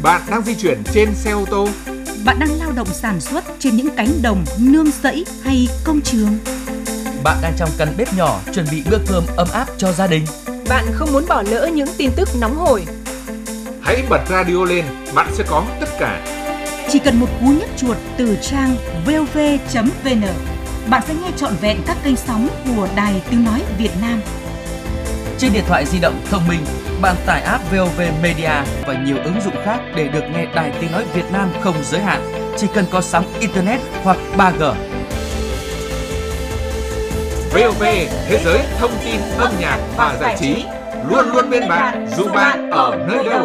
Bạn đang di chuyển trên xe ô tô. Bạn đang lao động sản xuất trên những cánh đồng, nương rẫy hay công trường. Bạn đang trong căn bếp nhỏ chuẩn bị bữa cơm ấm áp cho gia đình. Bạn không muốn bỏ lỡ những tin tức nóng hổi. Hãy bật radio lên, bạn sẽ có tất cả. Chỉ cần một cú nhấp chuột từ trang vov.vn, bạn sẽ nghe trọn vẹn các kênh sóng của Đài Tiếng nói Việt Nam. Trên điện thoại di động thông minh, bạn tải app VOV Media và nhiều ứng dụng khác để được nghe Đài Tiếng nói Việt Nam không giới hạn. Chỉ cần có sóng internet hoặc 3G. VOV, thế giới thông tin, âm nhạc và giải trí, luôn luôn bên bạn, dù bạn ở nơi đâu.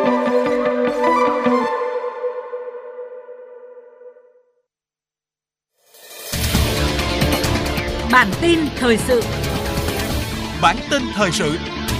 Bản tin thời sự. Bản tin thời sự.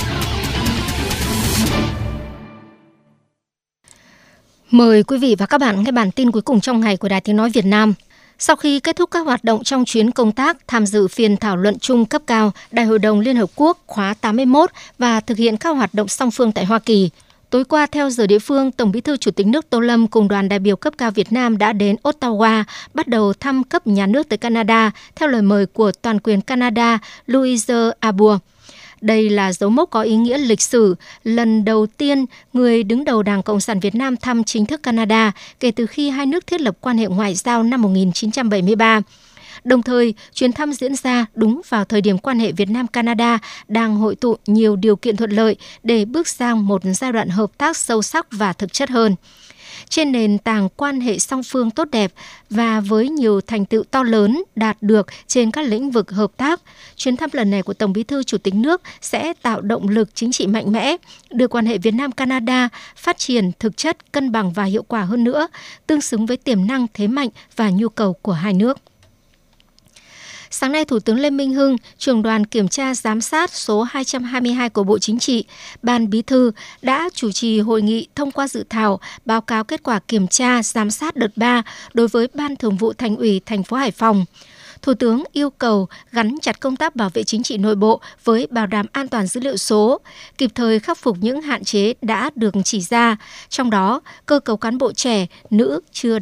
Mời quý vị và các bạn nghe bản tin cuối cùng trong ngày của Đài Tiếng nói Việt Nam. Sau khi kết thúc các hoạt động trong chuyến công tác tham dự phiên thảo luận chung cấp cao Đại hội đồng Liên Hợp Quốc khóa 81 và thực hiện các hoạt động song phương tại Hoa Kỳ, tối qua theo giờ địa phương, Tổng Bí thư Chủ tịch nước Tô Lâm cùng đoàn đại biểu cấp cao Việt Nam đã đến Ottawa bắt đầu thăm cấp nhà nước tới Canada theo lời mời của toàn quyền Canada Louise Arbour. Đây là dấu mốc có ý nghĩa lịch sử, lần đầu tiên người đứng đầu Đảng Cộng sản Việt Nam thăm chính thức Canada kể từ khi hai nước thiết lập quan hệ ngoại giao năm 1973. Đồng thời, chuyến thăm diễn ra đúng vào thời điểm quan hệ Việt Nam-Canada đang hội tụ nhiều điều kiện thuận lợi để bước sang một giai đoạn hợp tác sâu sắc và thực chất hơn. Trên nền tảng quan hệ song phương tốt đẹp và với nhiều thành tựu to lớn đạt được trên các lĩnh vực hợp tác, chuyến thăm lần này của Tổng Bí thư Chủ tịch nước sẽ tạo động lực chính trị mạnh mẽ, đưa quan hệ Việt Nam-Canada phát triển thực chất, cân bằng và hiệu quả hơn nữa, tương xứng với tiềm năng, thế mạnh và nhu cầu của hai nước. Sáng nay, Thủ tướng Lê Minh Hưng, trưởng đoàn kiểm tra giám sát số 222 của Bộ Chính trị, Ban Bí thư đã chủ trì hội nghị thông qua dự thảo báo cáo kết quả kiểm tra giám sát đợt 3 đối với Ban Thường vụ Thành ủy thành phố Hải Phòng. Thủ tướng yêu cầu gắn chặt công tác bảo vệ chính trị nội bộ với bảo đảm an toàn dữ liệu số, kịp thời khắc phục những hạn chế đã được chỉ ra, trong đó cơ cấu cán bộ trẻ, nữ chưa